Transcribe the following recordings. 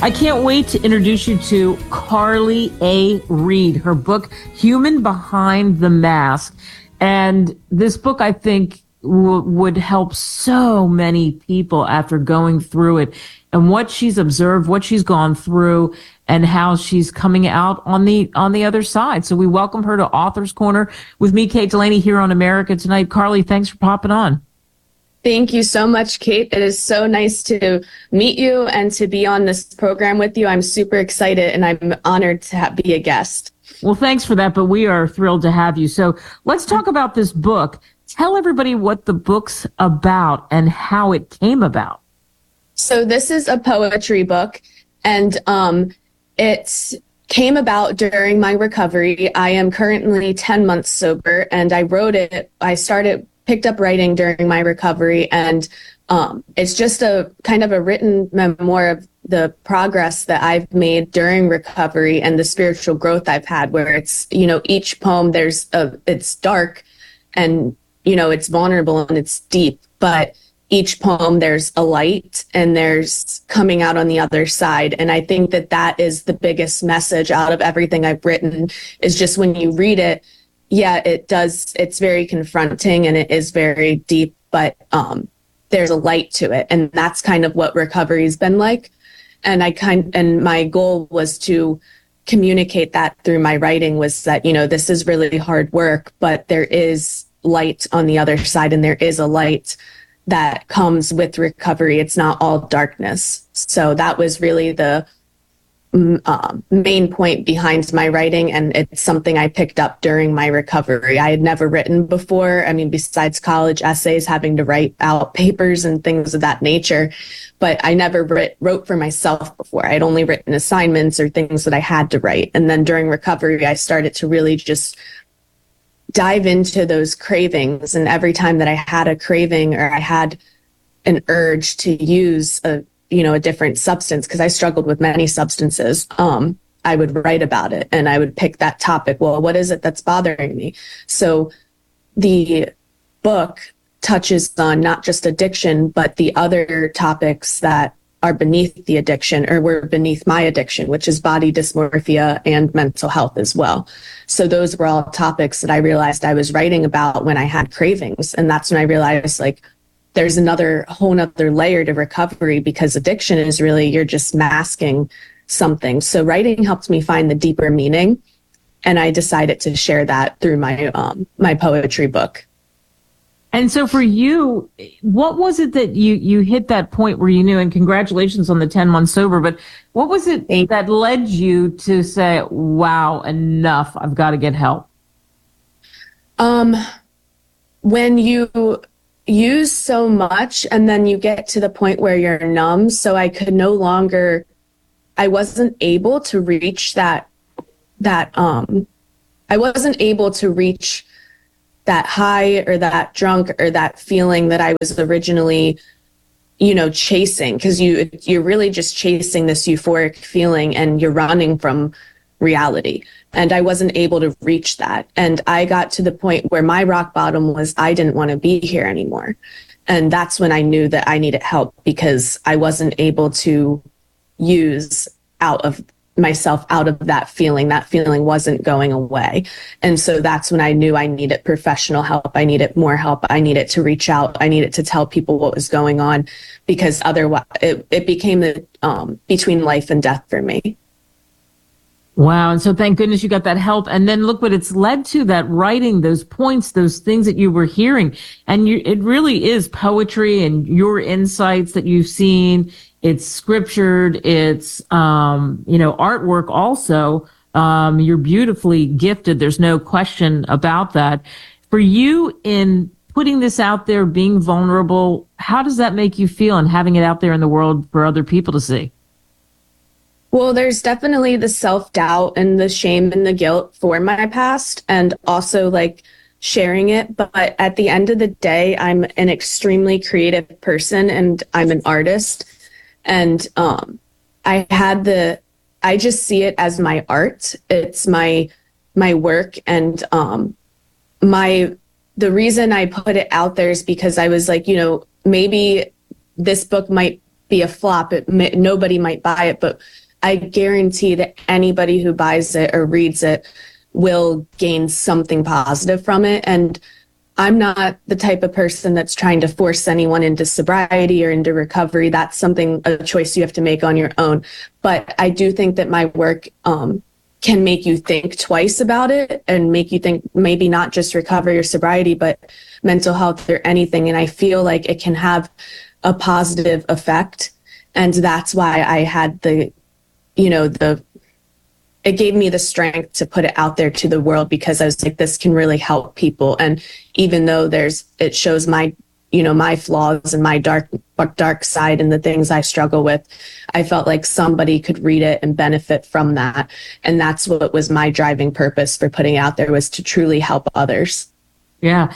I can't wait to introduce you to Carly A. Reid, her book, Human Behind the Mask. And this book, I think, would help so many people after going through it, and what she's observed, what she's gone through, and how she's coming out on the other side. So we welcome her to Author's Corner with me, Kate Delaney, here on America Tonight. Carly, thanks for popping on. Thank you so much, Kate. It is so nice to meet you and to be on this program with you. I'm super excited and I'm honored to be a guest. Well, thanks for that, but we are thrilled to have you. So let's talk about this book. Tell everybody what the book's about and how it came about. So this is a poetry book, and it came about during my recovery. I am currently 10 months sober, and I wrote it. Picked up writing during my recovery, and it's just a kind of a written memoir of the progress that I've made during recovery and the spiritual growth I've had, where it's, each poem it's dark and, it's vulnerable and it's deep, but each poem there's a light and there's coming out on the other side. And I think that is the biggest message out of everything I've written, is just when you read it, yeah, it's very confronting and it is very deep, but there's a light to it. And that's kind of what recovery's been like. And my goal was to communicate that through my writing, was that, this is really hard work, but there is light on the other side, and there is a light that comes with recovery. It's not all darkness. So that was really the main point behind my writing, and it's something I picked up during my recovery. I had never written before. I mean, besides college essays, having to write out papers and things of that nature, but I never wrote for myself before. I'd only written assignments or things that I had to write. And then during recovery, I started to really just dive into those cravings. And every time that I had a craving or I had an urge to use a different substance, because I struggled with many substances, I would write about it and I would pick that topic. Well, what is it that's bothering me? So the book touches on not just addiction, but the other topics that are beneath the addiction, or were beneath my addiction, which is body dysmorphia and mental health as well. So those were all topics that I realized I was writing about when I had cravings. And that's when I realized, there's another whole nother layer to recovery, because addiction is really, you're just masking something. So writing helped me find the deeper meaning. And I decided to share that through my poetry book. And so for you, what was it that you hit that point where you knew, and congratulations on the 10 months sober, but what was it that led you to say, wow, enough, I've got to get help? When you use so much and then you get to the point where you're numb. So I wasn't able to reach I wasn't able to reach that high or that drunk or that feeling that I was originally, chasing, because you're really just chasing this euphoric feeling and you're running from reality. And I wasn't able to reach that. And I got to the point where my rock bottom was, I didn't want to be here anymore. And that's when I knew that I needed help, because I wasn't able to use myself out of that feeling. That feeling wasn't going away. And so that's when I knew I needed professional help. I needed more help. I needed to reach out. I needed to tell people what was going on, because otherwise it became between life and death for me. Wow. And so thank goodness you got that help. And then look what it's led to, that writing, those points, those things that you were hearing. And it really is poetry and your insights that you've seen. It's scriptured. It's, artwork also. You're beautifully gifted. There's no question about that. For you, in putting this out there, being vulnerable, how does that make you feel, and having it out there in the world for other people to see? Well, there's definitely the self-doubt and the shame and the guilt for my past, and also sharing it. But at the end of the day, I'm an extremely creative person and I'm an artist. And I just see it as my art. It's my work. And the reason I put it out there is because I was maybe this book might be a flop. Nobody might buy it, but I guarantee that anybody who buys it or reads it will gain something positive from it. And I'm not the type of person that's trying to force anyone into sobriety or into recovery. That's a choice you have to make on your own. But I do think that my work can make you think twice about it and make you think maybe not just recovery or sobriety, but mental health or anything. And I feel like it can have a positive effect. And that's why I had it gave me the strength to put it out there to the world, because I was like, this can really help people. And even though it shows my flaws and my dark side and the things I struggle with, I felt like somebody could read it and benefit from that. And that's what was my driving purpose for putting it out there, was to truly help others. Yeah.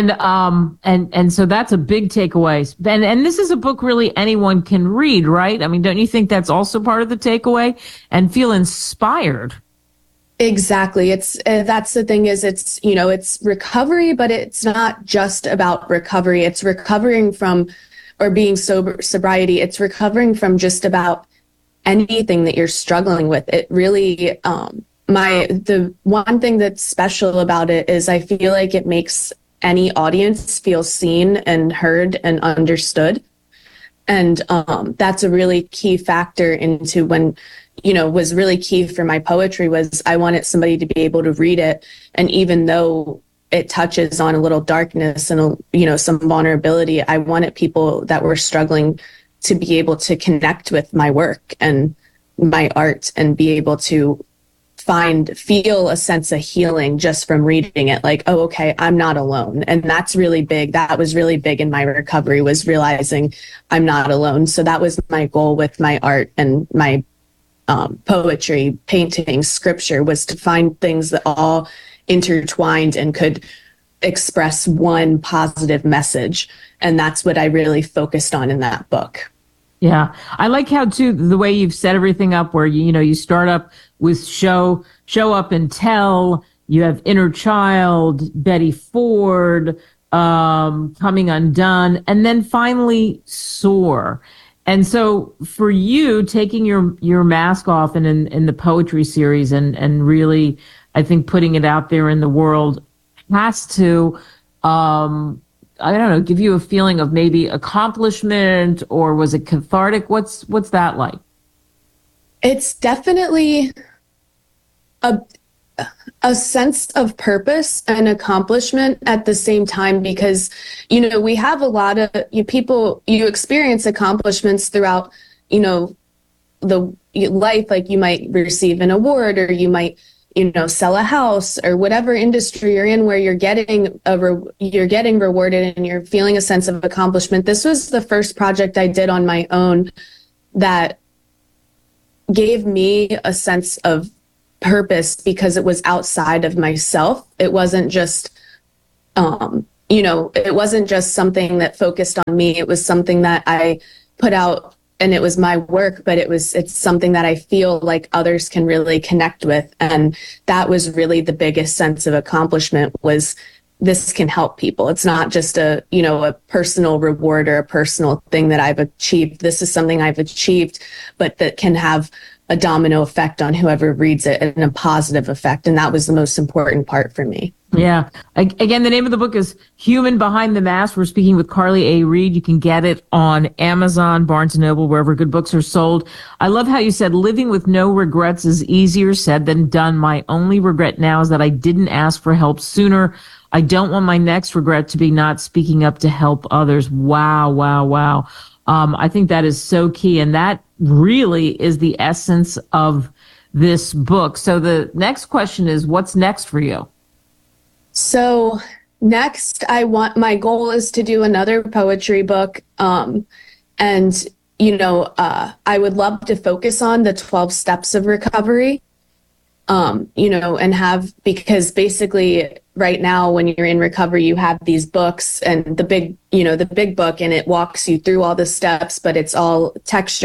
And so that's a big takeaway. And this is a book really anyone can read, right? I mean, don't you think that's also part of the takeaway, and feel inspired? Exactly. That's the thing, is it's recovery, but it's not just about recovery. It's recovering from, or being sobriety. It's recovering from just about anything that you're struggling with. It really, the one thing that's special about it is I feel like it makes any audience feel seen and heard and understood. And that's a really key factor into when, was really key for my poetry, was I wanted somebody to be able to read it. And even though it touches on a little darkness and, some vulnerability, I wanted people that were struggling to be able to connect with my work and my art and be able to feel a sense of healing just from reading it. Like, oh, okay, I'm not alone. And that's really big. That was really big in my recovery, was realizing I'm not alone. So that was my goal with my art and my poetry, painting, scripture, was to find things that all intertwined and could express one positive message. And that's what I really focused on in that book. Yeah. I like how, too, the way you've set everything up, where, you start up with show up and tell, you have Inner Child, Betty Ford, Coming Undone, and then finally Soar. And so for you, taking your mask off and in the poetry series and really, I think, putting it out there in the world has to, I don't know, give you a feeling of maybe accomplishment, or was it cathartic? What's that like? It's definitely a sense of purpose and accomplishment at the same time, because, we have a lot of people, you experience accomplishments throughout, the life. Like, you might receive an award, or you might, sell a house, or whatever industry you're in where you're getting rewarded and you're feeling a sense of accomplishment. This was the first project I did on my own that gave me a sense of purpose, because it was outside of myself. It wasn't just, it wasn't just something that focused on me. It was something that I put out, and it was my work, but it's something that I feel like others can really connect with. And that was really the biggest sense of accomplishment, was this can help people. It's not just a personal reward or a personal thing that I've achieved. This is something I've achieved, but that can have a domino effect on whoever reads it, and a positive effect. And that was the most important part for me. Yeah. Again, the name of the book is Human Behind the Mask. We're speaking with Carly A. Reed. You can get it on Amazon, Barnes & Noble, wherever good books are sold. I love how you said living with no regrets is easier said than done. My only regret now is that I didn't ask for help sooner. I don't want my next regret to be not speaking up to help others. Wow, wow, wow. I think that is so key. And that really is the essence of this book. So the next question is, what's next for you? So next, my goal is to do another poetry book. I would love to focus on the 12 steps of recovery, because basically right now when you're in recovery, you have these books and the big book, and it walks you through all the steps, but it's all text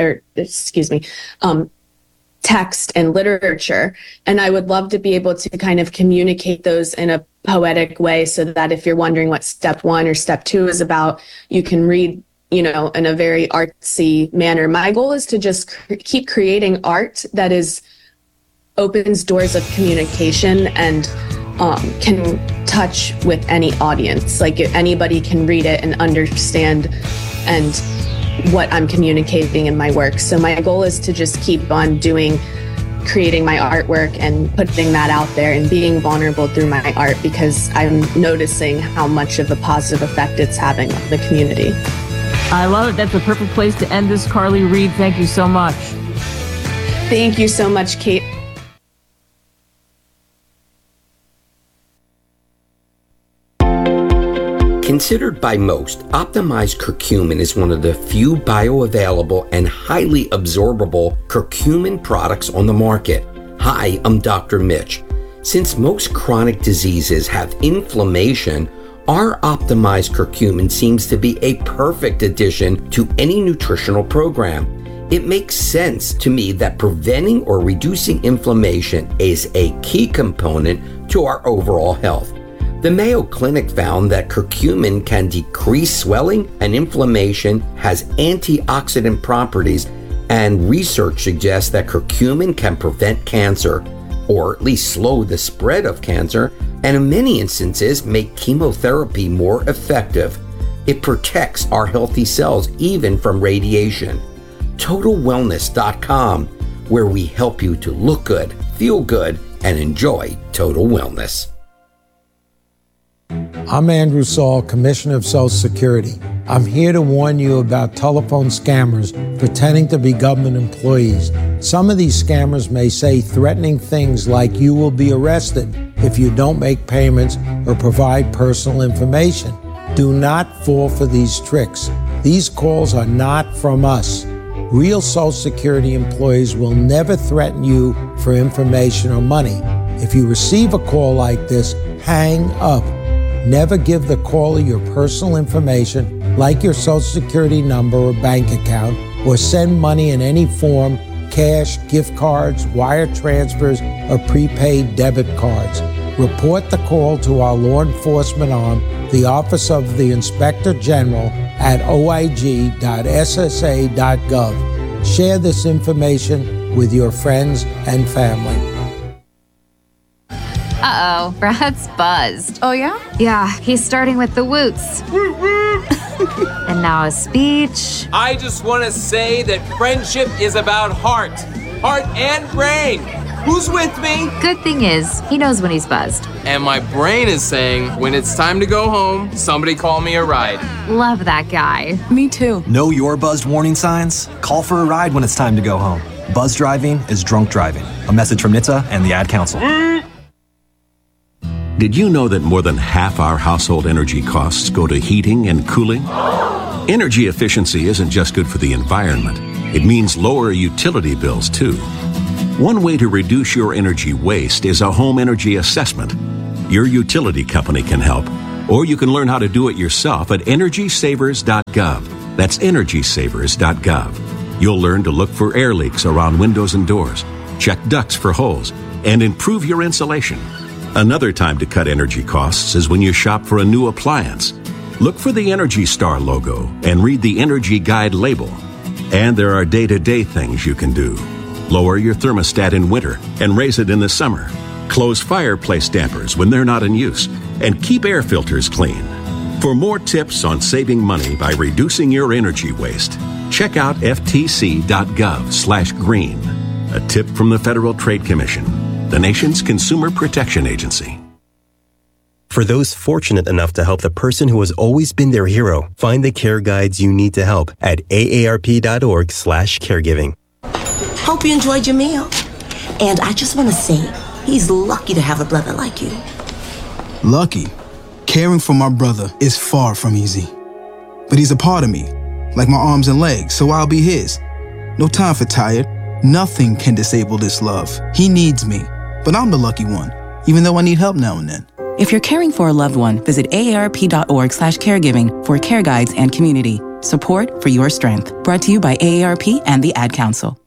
and literature. And I would love to be able to kind of communicate those in a poetic way, so that if you're wondering what step 1 or step 2 is about, you can read, in a very artsy manner. My goal is to just keep creating art that opens doors of communication and can touch with any audience. Like anybody can read it and understand and what I'm communicating in my work. So my goal is to just keep on creating my artwork and putting that out there and being vulnerable through my art, because I'm noticing how much of a positive effect it's having on the community. I love it. That's a perfect place to end this. Carly Reed, thank you so much. Thank you so much, Kate. Considered by most, optimized curcumin is one of the few bioavailable and highly absorbable curcumin products on the market. Hi, I'm Dr. Mitch. Since most chronic diseases have inflammation, our optimized curcumin seems to be a perfect addition to any nutritional program. It makes sense to me that preventing or reducing inflammation is a key component to our overall health. The Mayo Clinic found that curcumin can decrease swelling and inflammation, has antioxidant properties, and research suggests that curcumin can prevent cancer, or at least slow the spread of cancer, and in many instances make chemotherapy more effective. It protects our healthy cells even from radiation. TotalWellness.com, where we help you to look good, feel good, and enjoy total wellness. I'm Andrew Saul, Commissioner of Social Security. I'm here to warn you about telephone scammers pretending to be government employees. Some of these scammers may say threatening things like you will be arrested if you don't make payments or provide personal information. Do not fall for these tricks. These calls are not from us. Real Social Security employees will never threaten you for information or money. If you receive a call like this, hang up. Never give the caller your personal information, like your Social Security number or bank account, or send money in any form, cash, gift cards, wire transfers, or prepaid debit cards. Report the call to our law enforcement arm, the Office of the Inspector General, at oig.ssa.gov. Share this information with your friends and family. Uh-oh, Brad's buzzed. Oh, yeah? Yeah, he's starting with the woots. And now a speech. I just want to say that friendship is about heart and brain. Who's with me? Good thing is, he knows when he's buzzed. And my brain is saying, when it's time to go home, somebody call me a ride. Love that guy. Me too. Know your buzzed warning signs? Call for a ride when it's time to go home. Buzz driving is drunk driving. A message from NHTSA and the Ad Council. Did you know that more than half our household energy costs go to heating and cooling? Energy efficiency isn't just good for the environment. It means lower utility bills, too. One way to reduce your energy waste is a home energy assessment. Your utility company can help, or you can learn how to do it yourself at EnergySavers.gov. That's EnergySavers.gov. You'll learn to look for air leaks around windows and doors, check ducts for holes, and improve your insulation. Another time to cut energy costs is when you shop for a new appliance. Look for the Energy Star logo and read the Energy Guide label. And there are day-to-day things you can do. Lower your thermostat in winter and raise it in the summer. Close fireplace dampers when they're not in use. And keep air filters clean. For more tips on saving money by reducing your energy waste, check out ftc.gov/green. A tip from the Federal Trade Commission, the nation's consumer protection agency. For those fortunate enough to help the person who has always been their hero, find the care guides you need to help at aarp.org/caregiving. Hope you enjoyed your meal. And I just want to say, he's lucky to have a brother like you. Lucky? Caring for my brother is far from easy. But he's a part of me, like my arms and legs, so I'll be his. No time for tired. Nothing can disable this love. He needs me, but I'm the lucky one, even though I need help now and then. If you're caring for a loved one, visit aarp.org/caregiving for care guides and community. Support for your strength. Brought to you by AARP and the Ad Council.